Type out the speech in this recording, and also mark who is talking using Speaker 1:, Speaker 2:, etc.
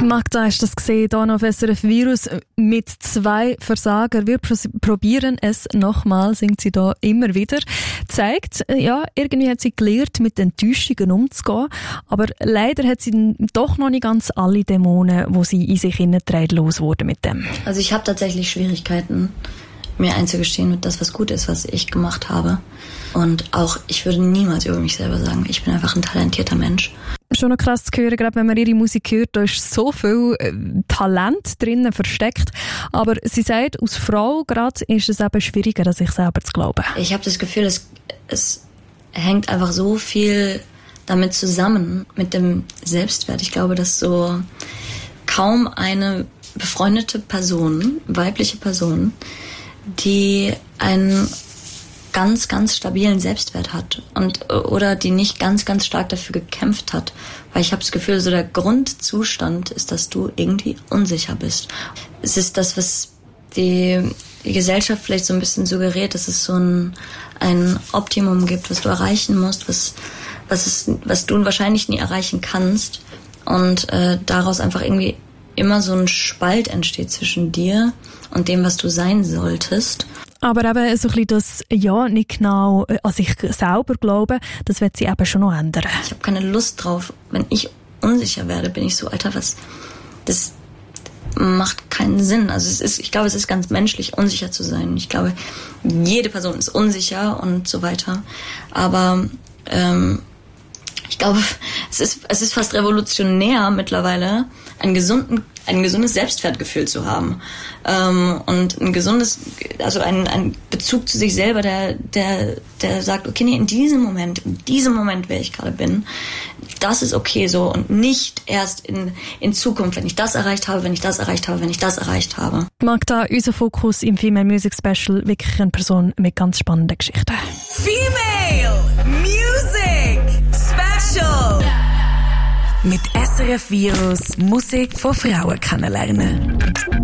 Speaker 1: Magda, hast du das gesehen, hier noch auf SRF Virus mit 2 Versagern. Wir probieren es nochmal, singt sie da immer wieder. Zeigt, ja, irgendwie hat sie gelernt, mit Enttäuschungen umzugehen, aber leider hat sie doch noch nicht ganz alle Dämonen, die sie in sich hineinträgt, losgeworden mit dem.
Speaker 2: Also ich habe tatsächlich Schwierigkeiten, mir einzugestehen mit das, was gut ist, was ich gemacht habe. Und auch, ich würde niemals über mich selber sagen, ich bin einfach ein talentierter Mensch.
Speaker 1: Schon noch krass zu hören, gerade wenn man ihre Musik hört, da ist so viel Talent drinnen versteckt. Aber sie sagt, als Frau gerade ist es eben schwieriger, an sich selber zu glauben.
Speaker 2: Ich habe das Gefühl, es hängt einfach so viel damit zusammen, mit dem Selbstwert. Ich glaube, dass so kaum eine befreundete Person, weibliche Person, die einen ganz, ganz stabilen Selbstwert hat oder die nicht ganz, ganz stark dafür gekämpft hat. Weil ich habe das Gefühl, so der Grundzustand ist, dass du irgendwie unsicher bist. Es ist das, was die Gesellschaft vielleicht so ein bisschen suggeriert, dass es so ein Optimum gibt, was du erreichen musst, was du wahrscheinlich nie erreichen kannst. Und daraus einfach irgendwie immer so ein Spalt entsteht zwischen dir und dem, was du sein solltest.
Speaker 1: Aber eben so ein bisschen das, ja, nicht genau an sich selber glauben, das wird sie eben schon noch ändern.
Speaker 2: Ich habe keine Lust drauf. Wenn ich unsicher werde, bin ich so, Alter, das macht keinen Sinn. Also ich glaube, es ist ganz menschlich, unsicher zu sein. Ich glaube, jede Person ist unsicher und so weiter. Aber ich glaube, es ist fast revolutionär mittlerweile, ein gesundes Selbstwertgefühl zu haben. Und ein gesundes, also ein Bezug zu sich selber, der sagt, okay, nee, in diesem Moment, wer ich gerade bin, das ist okay so und nicht erst in Zukunft, wenn ich das erreicht habe.
Speaker 1: Magda, unser Fokus im Female Music Special, wirklich eine Person mit ganz spannenden Geschichten.
Speaker 3: Female Music Special! Mit SRF Virus Musik von Frauen kennenlernen.